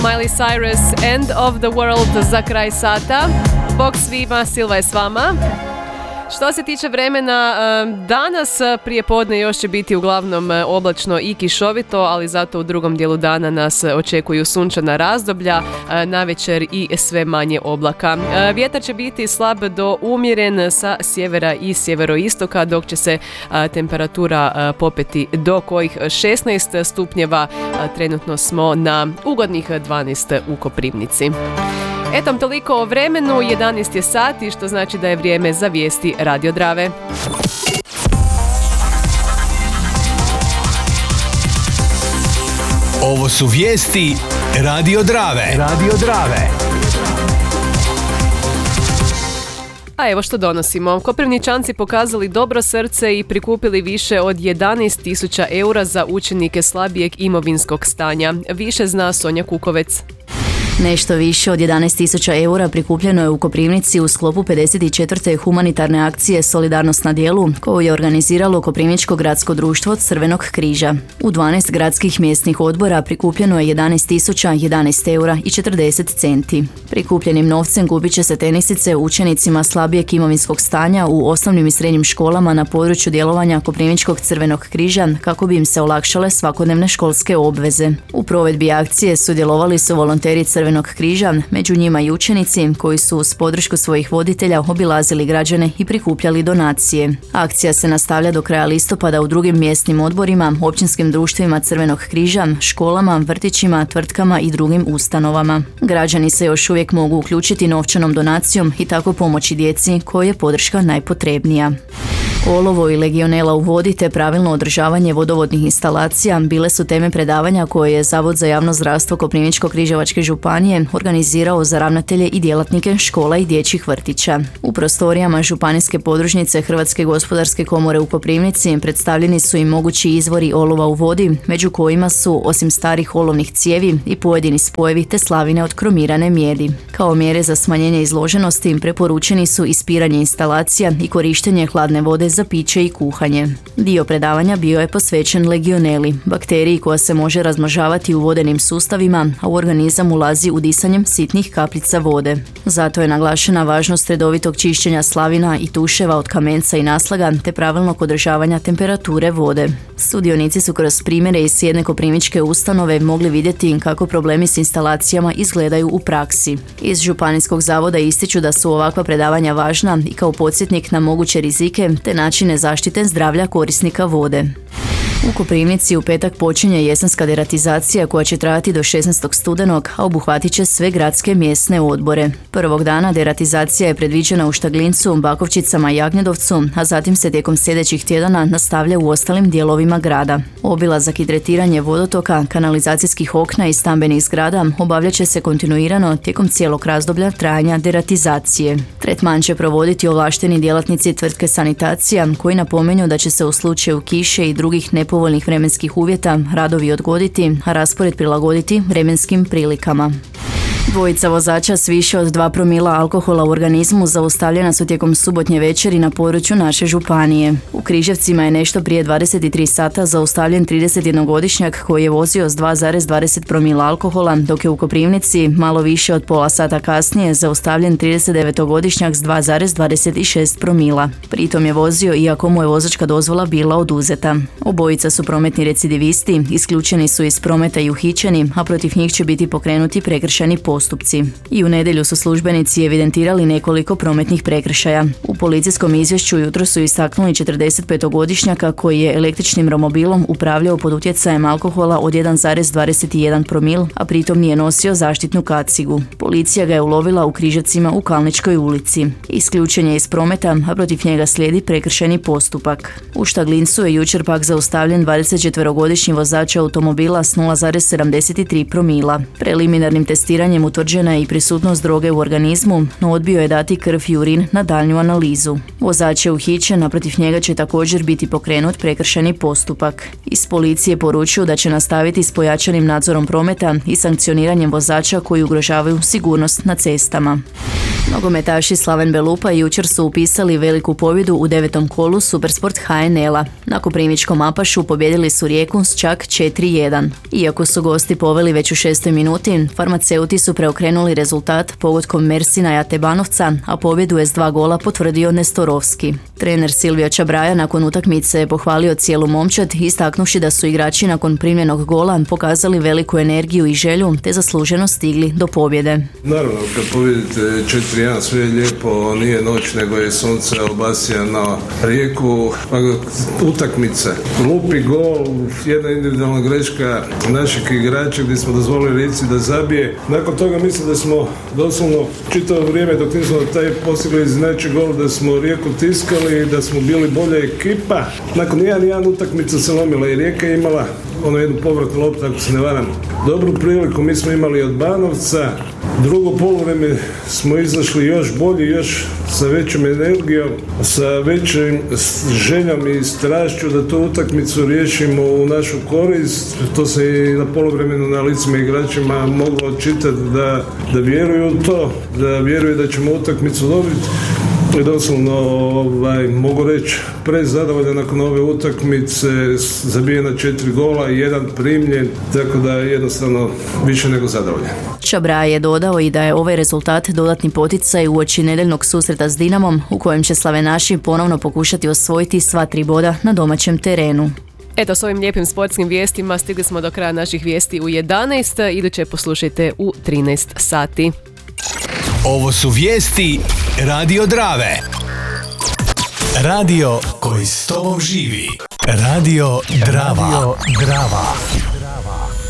Miley Cyrus, End of the World za kraj sata. Bog svima, Silva je s vama. Što se tiče vremena, danas prije podne još će biti uglavnom oblačno i kišovito, ali zato u drugom dijelu dana nas očekuju sunčana razdoblja, navečer i sve manje oblaka. Vjetar će biti slab do umjeren sa sjevera i sjeveroistoka, dok će se temperatura popeti do kojih 16 stupnjeva. Trenutno smo na ugodnih 12 u Koprivnici. Eto, toliko o vremenu, 11 je sati, što znači da je vrijeme za vijesti Radio Drave. Ovo su vijesti Radio Drave. Radio Drave. A evo što donosimo. Koprivničanci pokazali dobro srce i prikupili više od 11.000 eura za učenike slabijeg imovinskog stanja. Više zna Sonja Kukovec. Nešto više od 11.000 eura prikupljeno je u Koprivnici u sklopu 54. humanitarne akcije Solidarnost na djelu, koju je organiziralo Koprivničko gradsko društvo Crvenog križa. U 12 gradskih mjesnih odbora prikupljeno je 11.011 eura i 40 centi. Prikupljenim novcem kupit će se tenisice učenicima slabijeg imovinskog stanja u osnovnim i srednjim školama na području djelovanja Koprivničkog Crvenog križa kako bi im se olakšale svakodnevne školske obveze. U provedbi akcije sudjelovali su volonteri Crvenog križa, među njima i učenici koji su uz podršku svojih voditelja obilazili građane i prikupljali donacije. Akcija se nastavlja do kraja listopada u drugim mjesnim odborima, općinskim društvima Crvenog križa, školama, vrtićima, tvrtkama i drugim ustanovama. Građani se još uvijek mogu uključiti novčanom donacijom i tako pomoći djeci kojoj je podrška najpotrebnija. Olovo i legionela u vodi te pravilno održavanje vodovodnih instalacija bile su teme predavanja koje je Zavod za javno zdravstvo Koprivničko-križevačke županije organizirao za ravnatelje i djelatnike škola i dječjih vrtića. U prostorijama županijske podružnice Hrvatske gospodarske komore u Koprivnici predstavljeni su i mogući izvori olova u vodi, među kojima su, osim starih olovnih cijevi, i pojedini spojevi te slavine od kromirane mijedi. Kao mjere za smanjenje izloženosti preporučeni su ispiranje instalacija i korištenje hladne vode za piće i kuhanje. Dio predavanja bio je posvećen legioneli, bakteriji koja se može razmnožavati u vodenim sustavima, a u organizam ulazi udisanjem sitnih kapljica vode. Zato je naglašena važnost redovitog čišćenja slavina i tuševa od kamenca i naslaga te pravilnog održavanja temperature vode. Sudionici su kroz primjere iz jedne koprivničke ustanove mogli vidjeti kako problemi s instalacijama izgledaju u praksi. Iz Županijskog zavoda ističu da su ovakva predavanja važna i kao podsjetnik na moguće rizike te načine zaštite zdravlja korisnika vode. U Koprivnici u petak počinje jesenska deratizacija koja će trajati do 16. studenog, a obuhvatit će sve gradske mjesne odbore. Prvog dana deratizacija je predviđena u Štaglincu, Bakovčicama i Jagnjedovcu, a zatim se tijekom sljedećih tjedana nastavlja u ostalim dijelovima grada. Obilazak i tretiranje vodotoka, kanalizacijskih okna i stambenih zgrada obavljat će se kontinuirano tijekom cijelog razdoblja trajanja deratizacije. Tretman će provoditi ovlašteni djelatnici tvrtke Sanitacija koji napominju da će se u slučaju kiše i drugih nepovoljnih vremenskih uvjeta radovi odgoditi, a raspored prilagoditi vremenskim prilikama. Dvojica vozača s više od 2 promila alkohola u organizmu zaustavljena su tijekom subotnje večeri na području naše županije. U Križevcima je nešto prije 23 sata zaustavljen 31-godišnjak koji je vozio s 2,20 promila alkohola, dok je u Koprivnici malo više od pola sata kasnije zaustavljen 39-godišnjak s 2,26 promila. Pritom je vozio iako mu je vozačka dozvola bila oduzeta. Obojica su prometni recidivisti, isključeni su iz prometa i uhićeni, a protiv njih će biti pokrenuti prekršajni postupci. I u nedjelju su službenici evidentirali nekoliko prometnih prekršaja. U policijskom izvješću jutro su istaknuli 45-godišnjaka koji je električnim romobilom upravljao pod utjecajem alkohola od 1,21 promil, a pritom nije nosio zaštitnu kacigu. Policija ga je ulovila u Križevcima u Kalničkoj ulici. Isključen je iz prometa, a protiv njega slijedi prekršajni postupak. U Štaglincu je jučer pak zaustavljen 24-godišnji vozač automobila s 0,73 promila. Preliminarnim testiranjem utvrđena je i prisutnost droge u organizmu, no odbio je dati krv i urin na daljnju analizu. Vozač je uhićen, a protiv njega će također biti pokrenut prekršajni postupak. Iz policije poručuju da će nastaviti s pojačanim nadzorom prometa i sankcioniranjem vozača koji ugrožavaju sigurnost na cestama. Nogometaši Slaven Belupa jučer su upisali veliku pobjedu u 9. kolu Supersport HNL-a. Na Koprivničkom Apašu pobjedili su Rijeku s čak 4-1. Iako su gosti poveli već u 6. minuti, farmaceuti su preokrenuli rezultat pogodkom Mersina Jatebanovca, a pobjedu je s 2 gola potvrdio Nestorovski. Trener Silvio Čabraja nakon utakmice je pohvalio cijelu momčad, istaknuši da su igrači nakon primljenog gola pokazali veliku energiju i želju te zasluženo stigli do pobjede. Naravno, kad pobjedite 4-1, sve je lijepo, nije noć nego je sunce obasja na Rijeku. Utakmica, glupi gol, jedna individualna greška naših igrača gdje smo dozvolili Rijeci da zabije. Nakon toga mislim da smo doslovno čitavo vrijeme dok nismo taj postigli znači gol da smo Rijeku tiskali, da smo bili bolja ekipa. Nakon 1-1 utakmica se lomila i Rijeka je imala jednu povratnu loptu, ako se ne varam, dobru priliku. Mi smo imali od Banovca. Drugo poluvreme smo izašli još bolji, još sa većom energijom, sa većim željom i strašću da tu utakmicu riješimo u našu korist. To se i na poluvremenu na licima igračima moglo odčitati da vjeruju u to, da vjeruju da ćemo utakmicu dobiti. I doslovno mogu reći prezadovoljan nakon ove utakmice, zabijena 4 gola i 1 primljen, tako da je jednostavno više nego zadovoljan. Čabraja je dodao i da je ovaj rezultat dodatni poticaj uoči nedeljnog susreta s Dinamom, u kojem će slavenaši ponovno pokušati osvojiti sva 3 boda na domaćem terenu. Eto, s ovim lijepim sportskim vijestima stigli smo do kraja naših vijesti u 11, iduće poslušajte u 13 sati. Ovo su vijesti Radio Drave. Radio koji s tobom živi. Radio Drava.